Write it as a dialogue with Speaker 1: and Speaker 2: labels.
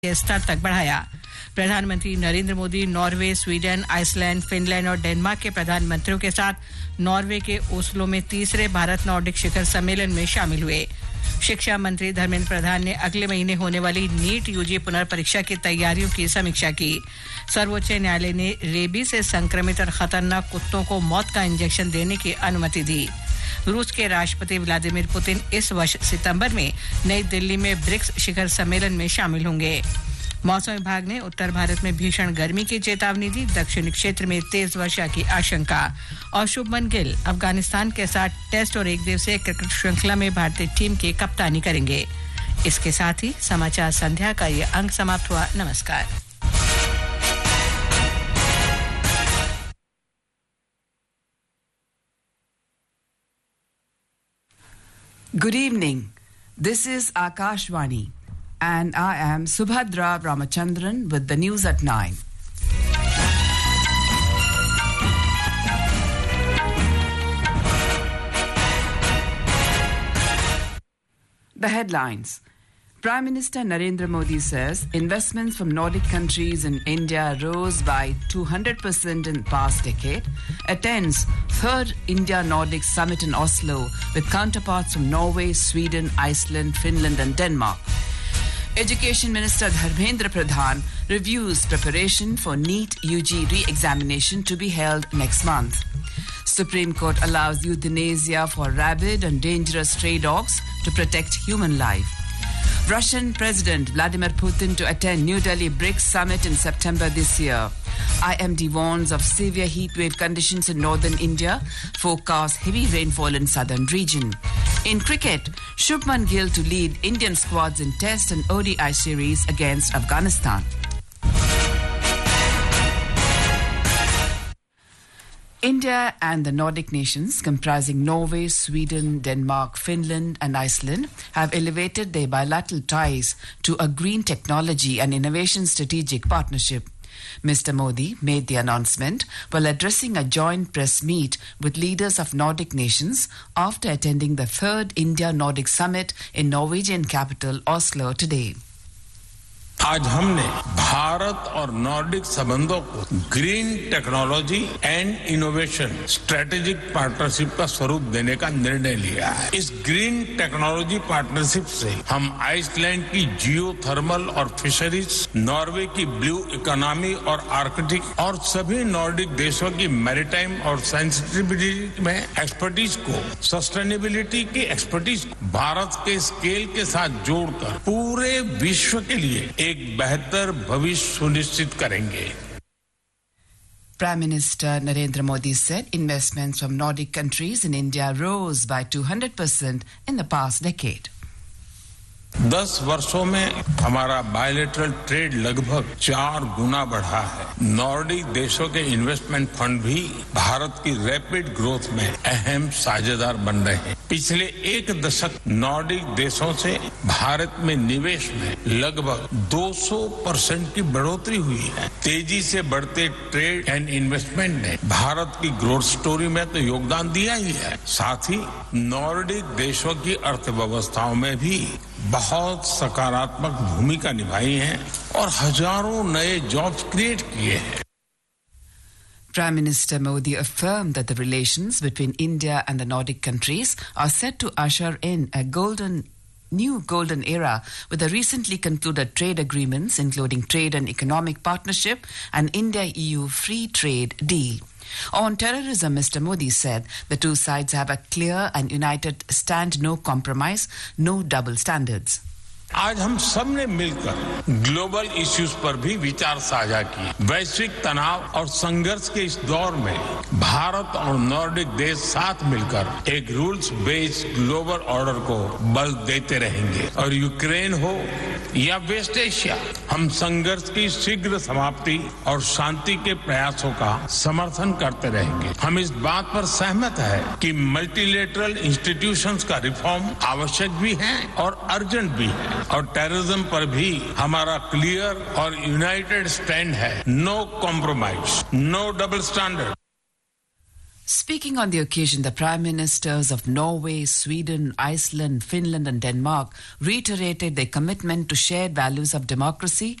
Speaker 1: के स्तर तक बढ़ाया। प्रधानमंत्री Narendra Modi Norway, Sweden, Iceland, Finland और डेनमार्क के प्रधानमंत्रियों के साथ नॉर्वे के ओस्लो में तीसरे भारत नॉर्डिक शिखर सम्मेलन में शामिल हुए। शिक्षा मंत्री धर्मेंद्र प्रधान ने अगले महीने होने वाली नीट यूजी पुनर्परीक्षा की तैयारियों की समीक्षा की। सर्वोच्च न्यायालय ने रेबीज से संक्रमित और खतरनाक कुत्तों को मौत का इंजेक्शन देने की अनुमति दी। रूस के राष्ट्रपति व्लादिमीर पुतिन इस वर्ष सितंबर में नई दिल्ली में ब्रिक्स शिखर सम्मेलन में शामिल होंगे। मौसम विभाग ने उत्तर भारत में भीषण गर्मी की चेतावनी दी। दक्षिणी क्षेत्र में तेज वर्षा की आशंका। और शुभमन गिल अफगानिस्तान के साथ टेस्ट और एक दिवसीय क्रिकेट श्रृंखला में भारतीय टीम की कप्तानी करेंगे। इसके साथ ही समाचार संध्या का ये अंक समाप्त हुआ। नमस्कार।
Speaker 2: Good evening. This is Akashvani, and I am Subhadra Ramachandran with the news at 9. The headlines. Prime Minister Narendra Modi says investments from Nordic countries in India rose by 200% in the past decade, attends third India-Nordic summit in Oslo with counterparts from Norway, Sweden, Iceland, Finland and Denmark. Education Minister Dharmendra Pradhan reviews preparation for NEET UG re-examination to be held next month. Supreme Court allows euthanasia for rabid and dangerous stray dogs to protect human life. Russian President Vladimir Putin to attend New Delhi BRICS summit in September this year. IMD warns of severe heatwave conditions in northern India, forecasts heavy rainfall in southern region. In cricket, Shubman Gill to lead Indian squads in Test and ODI series against Afghanistan. India and the Nordic nations, comprising Norway, Sweden, Denmark, Finland and Iceland, have elevated their bilateral ties to a green technology and innovation strategic partnership. Mr. Modi made the announcement while addressing a joint press meet with leaders of Nordic nations after attending the third India-Nordic summit in Norwegian capital Oslo today.
Speaker 3: आज हमने भारत और Nordic संबंधों को green technology and innovation strategic partnership का स्वरूप देने का निर्णय लिया है। इस ग्रीन टेक्नोलॉजी पार्टनरशिप से हम आइसलैंड की जियो थर्मल और फिशरीज, नॉर्वे की ब्लू इकोनॉमी और आर्कटिक और सभी नॉर्डिक देशों की मैरीटाइम और सेंसिटिविटी में एक्सपर्टीज को, सस्टेनेबिलिटी की एक्सपर्टीज को भारत के स्केल के साथ जोड़कर पूरे विश्व के लिए एक बेहतर भविष्य सुनिश्चित करेंगे।
Speaker 2: Prime Minister Narendra Modi said investments from Nordic countries in India rose by 200% in the past decade.
Speaker 3: 10 वर्षों में हमारा बायलैटरल ट्रेड लगभग 4 गुना बढ़ा है। नॉर्डिक देशों के इन्वेस्टमेंट फंड भी भारत की रैपिड ग्रोथ में अहम साझेदार बन रहे हैं। पिछले एक दशक नॉर्डिक देशों से भारत में निवेश में लगभग 200% की बढ़ोतरी हुई है। तेजी से बढ़ते ट्रेड एंड इन्वेस्टमेंट ने भारत की ग्रोथ स्टोरी में तो योगदान दिया ही है, साथ ही नॉर्डिक देशों की अर्थव्यवस्थाओं में भी बहुत सकारात्मक भूमिका निभाई है और हजारों नए जॉब्स क्रिएट किए हैं।
Speaker 2: Prime Minister Modi affirmed that the relations between India and the Nordic countries are set to usher in a new golden era with the recently concluded trade agreements, including trade and economic partnership and India-EU free trade deal. On terrorism, Mr. Modi said the two sides have a clear and united stand, no compromise, no double standards.
Speaker 3: आज हम सब ने मिलकर global issues पर भी विचार साझा किए। वैश्विक तनाव और संघर्ष के इस दौर में भारत और नॉर्डिक देश साथ मिलकर एक रूल्स बेस्ड ग्लोबल ऑर्डर को बल देते रहेंगे। और यूक्रेन हो या वेस्ट एशिया, हम संघर्ष की शीघ्र समाप्ति और शांति के प्रयासों का समर्थन करते रहेंगे। हम इस बात पर सहमत है कि मल्टीलेटरल इंस्टीट्यूशंस का रिफॉर्म आवश्यक भी है और अर्जेंट भी है। और टेररिज्म पर भी हमारा क्लियर और यूनाइटेड स्टैंड है। No compromise, no double standard.
Speaker 2: Speaking on the occasion, the Prime Ministers of Norway, Sweden, Iceland, Finland and Denmark reiterated their commitment to shared values of democracy,